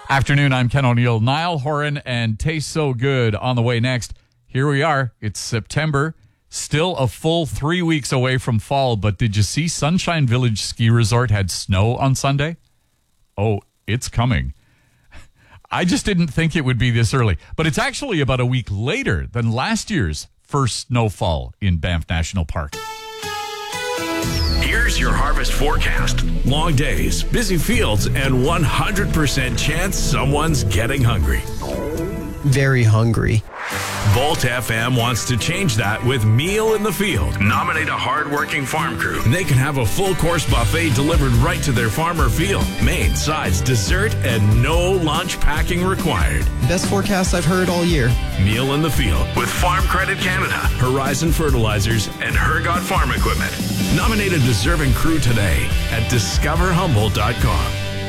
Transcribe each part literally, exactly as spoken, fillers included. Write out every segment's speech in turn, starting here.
Afternoon, I'm Ken O'Neill. Niall Horan and Taste So Good on the way next. Here we are. It's September. Still a full three weeks away from fall, but did you see Sunshine Village Ski Resort had snow on Sunday? Oh, it's coming. I just didn't think it would be this early, but it's actually about a week later than last year's first snowfall in Banff National Park. Here's your harvest forecast. Long days, busy fields, and one hundred percent chance someone's getting hungry. Very hungry. Volt F M wants to change that with Meal in the Field. Nominate a hard-working farm crew. They can have a full-course buffet delivered right to their farm or field. Main, sides, dessert, and no lunch packing required. Best forecast I've heard all year. Meal in the Field with Farm Credit Canada, Horizon Fertilizers, and Hergot Farm Equipment. Nominate a deserving crew today at discover humboldt dot com.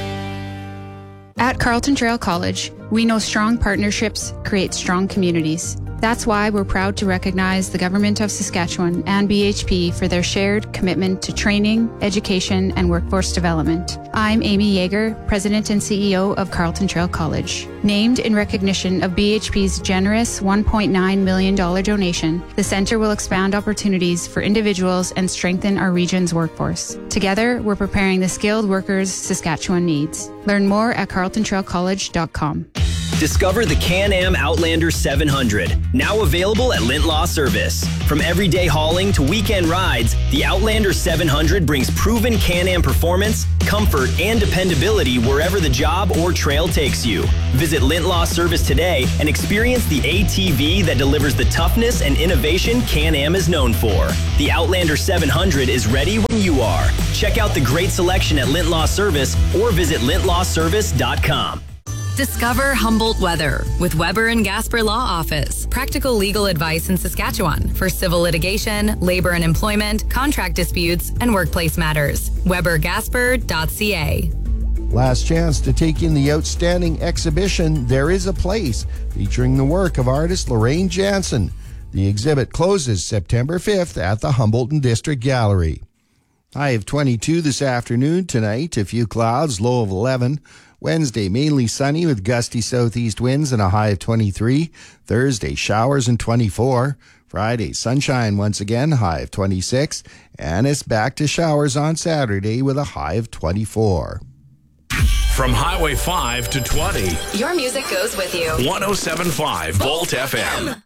At Carleton Trail College, we know strong partnerships create strong communities. That's why we're proud to recognize the Government of Saskatchewan and B H P for their shared commitment to training, education, and workforce development. I'm Amy Yeager, President and C E O of Carleton Trail College. Named in recognition of B H P's generous one point nine million dollars donation, the Centre will expand opportunities for individuals and strengthen our region's workforce. Together, we're preparing the skilled workers Saskatchewan needs. Learn more at carleton trail college dot com. Discover the Can-Am Outlander seven hundred, now available at Lint Law Service. From everyday hauling to weekend rides, the Outlander seven hundred brings proven Can-Am performance, comfort, and dependability wherever the job or trail takes you. Visit Lint Law Service today and experience the A T V that delivers the toughness and innovation Can-Am is known for. The Outlander seven hundred is ready when you are. Check out the great selection at Lint Law Service or visit lint law service dot com. Discover Humboldt Weather with Weber and Gasper Law Office. Practical legal advice in Saskatchewan for civil litigation, labor and employment, contract disputes, and workplace matters. weber gasper dot c a. Last chance to take in the outstanding exhibition, There Is a Place, featuring the work of artist Lorraine Jansen. The exhibit closes September fifth at the Humboldt District Gallery. High of twenty-two this afternoon. Tonight, a few clouds, low of eleven. Wednesday, mainly sunny with gusty southeast winds and a high of twenty-three. Thursday, showers and twenty-four. Friday, sunshine once again, high of twenty-six. And it's back to showers on Saturday with a high of twenty-four. From Highway five to twenty. Your music goes with you. one oh seven point five Volt F M.